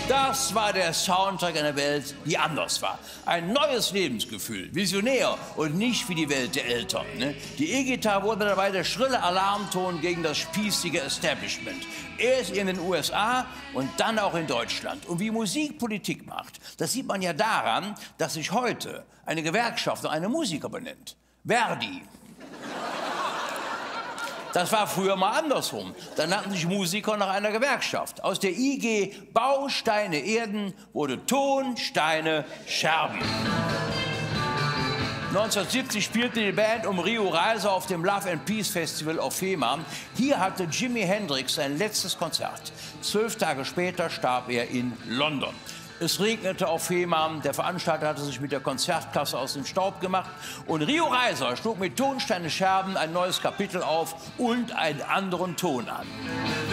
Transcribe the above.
Das war der Soundtrack einer Welt, die anders war. Ein neues Lebensgefühl, visionär und nicht wie die Welt der Eltern. Ne? Die E-Gitarre wurde dabei der schrille Alarmton gegen das spießige Establishment. Erst in den USA und dann auch in Deutschland. Und wie Musik Politik macht, das sieht man ja daran, dass sich heute eine Gewerkschaft nach einem Musiker benennt. Verdi. Das war früher mal andersrum. Da nannten sich Musiker nach einer Gewerkschaft. Aus der IG Bausteine Erden wurde Ton, Steine, Scherben. 1970 spielte die Band um Rio Reiser auf dem Love and Peace Festival auf Fehmarn. Hier hatte Jimi Hendrix sein letztes Konzert. 12 Tage später starb er in London. Es regnete auf Fehmarn, der Veranstalter hatte sich mit der Konzertkasse aus dem Staub gemacht und Rio Reiser schlug mit Tonsteine Scherben ein neues Kapitel auf und einen anderen Ton an.